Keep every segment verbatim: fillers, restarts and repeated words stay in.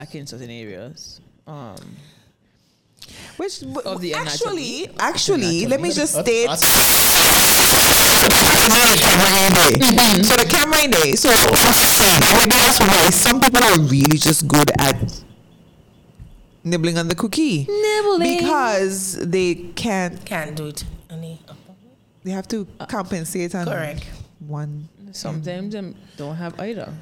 in certain areas. Um, Which of the actually, anatomy. actually, let me just state. That's- Mm-hmm. So the camera in there. So maybe that's why some people are really just good at nibbling on the cookie. Nibbling. Because they can't. Can't do it. Any. They have to compensate on Correct. one. Sometimes them don't have either.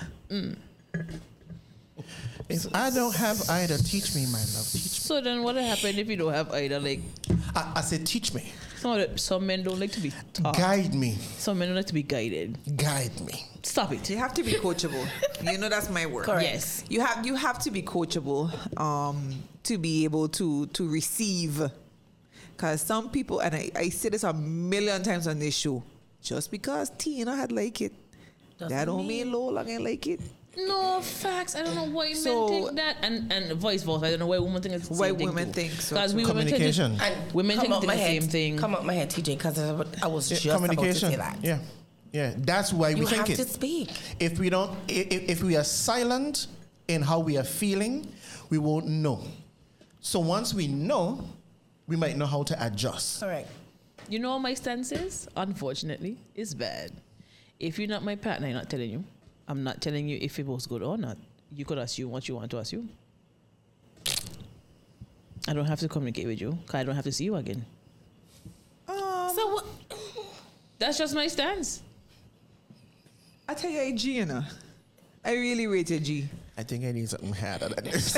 If I don't have either, teach me, my love. Teach me. So then what will happen if you don't have either? Like I, I said, teach me. some, of the, some men don't like to be taught. Guide me. Some men don't like to be guided. Guide me. Stop it. You have to be coachable. You know that's my word. Correct. Yes. You have you have to be coachable um, to be able to to receive. Because some people, and I, I say this a million times on this show, just because Tina had like it, Doesn't that don't mean- mean Lola can like it. No facts. I don't know why So- men think that, and and vice versa. I don't know why women think it's the Why same thing women too. think so Because too. we women think Communication. it- And Women come think up it's my the head, same thing. Come up my head, T J, because I was Yeah, just about to communication. say that. Yeah. Yeah. That's why we You think have it. to speak. If we don't, if, if we are silent in how we are feeling, we won't know. So once we know, we might know how to adjust. Correct. You know what my stance is? Unfortunately, it's bad. If you're not my partner, I'm not telling you. I'm not telling you if it was good or not. You could assume what you want to assume. I don't have to communicate with you because I don't have to see you again. Um, So what? That's just my stance. I tell you, a G, you know. I really rate a G. I think I need something harder than this.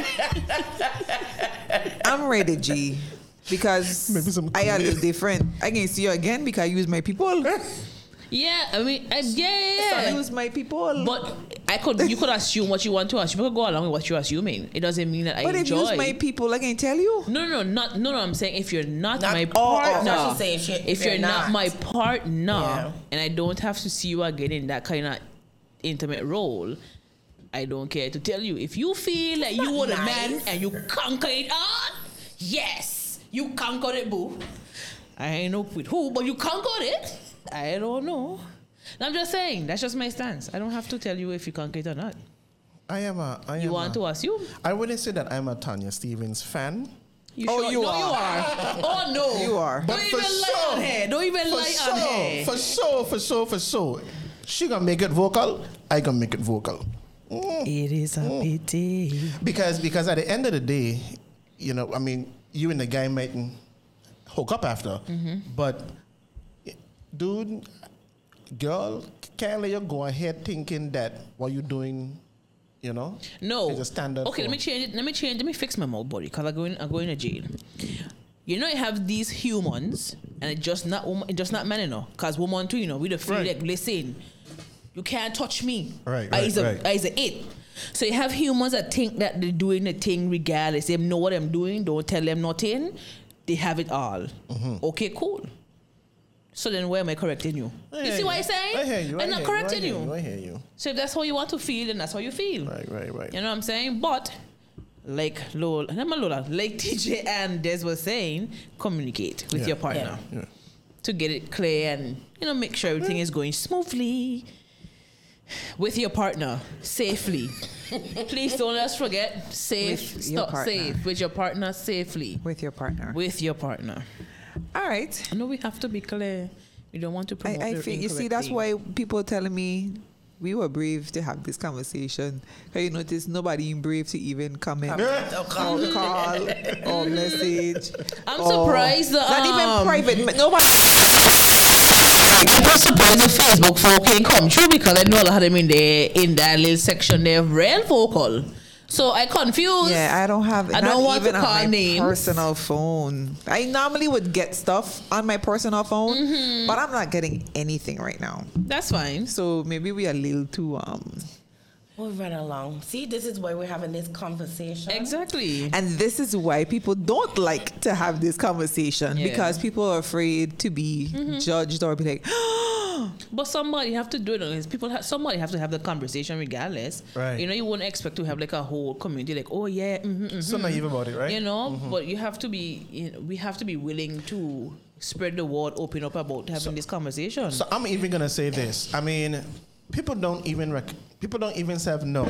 I'm rated G because Maybe some I a little different. I can see you again because I use my people. Yeah, I mean, I, yeah, yeah, I yeah. use my people. But I could, you could assume what you want to assume. You could go along with what you're assuming. It doesn't mean that I But if enjoy. you use my people, I can tell you. No, no, no, not no, no. I'm saying if you're not, Not- my oh, oh, partner, that's what she's saying. She- if you're, not, my partner, Yeah. and I don't have to see you again in that kind of intimate role, I don't care to tell you. If you feel like you not were the man nice. and you conquer it on, yes, you conquered it, boo. I ain't know with who, but you conquered it. I don't know. I'm just saying. That's just my stance. I don't have to tell you if you conquer it or not. I am a. I You am want a, to assume? I wouldn't say that I'm a Tanya Stevens fan. You Oh, sure? you no, are. you are. Oh no, You are. Don't But even for lie sure, on her. Don't even For lie on sure, her. for sure, for sure, for sure. She gonna make it vocal. I gonna make it vocal. Mm. It is a pity. Because because at the end of the day, you know, I mean, you and the guy might hook up after, Mm-hmm. but dude, girl, can't let you go ahead thinking that what you're doing, you know, No. is a standard. Okay, for- let me change it. Let me change. Let me fix my mouth body because I'm going. I'm going to jail. You know, you have these humans, and it's just not woman, it's just not men, you know. Because woman too, you know, we the feel Right. like listen, you can't touch me. Right, I right, is a, right. I is a it. So you have humans that think that they're doing the thing regardless. They know what I'm doing. Don't tell them nothing. They have it all. Mm-hmm. Okay, cool. So then, where am I correcting you? I You hear see what I'm saying? I hear you. I I'm not hear correcting you. I you. hear you. I hear you. So if that's how you want to feel, then that's how you feel. Right, right, right. You know what I'm saying? But like Lola, not Lola, like T J and Des was saying, communicate with Yeah. your partner Yeah. to get it clear and you know make sure everything is going smoothly with your partner safely. Please don't let's forget safe, With your stop partner. safe with your partner safely With your partner. with your partner. All right. I know we have to be clear. We don't want to I, promote. I the think you see incorrect that's thing. why people are telling me we were brave to have this conversation. Cause you notice nobody brave to even comment Oh, or come. call or message. I'm or- surprised that, Not even um, private. but Nobody. I'm just surprised the Facebook folk ain't come true because I know a lot of them in the in that little section there real vocal. So I confused. Yeah, I don't have. I not don't want to even on call my names. personal phone. I normally would get stuff on my personal phone, Mm-hmm. but I'm not getting anything right now. That's fine. So maybe we are a little too um. We're running along. See, this is why we're having this conversation. Exactly. And this is why people don't like to have this conversation Yeah. because people are afraid to be judged or be like, But somebody have to do it. Honest. People, have, somebody have to have the conversation regardless. Right. You know, you wouldn't expect to have like a whole community like, oh yeah, mm-hmm, mm-hmm. So naive about it, right? You know. But you have to be. You know, we have to be willing to spread the word, open up about having this conversation. So I'm even gonna say this. I mean, people don't even rec- people don't even say no.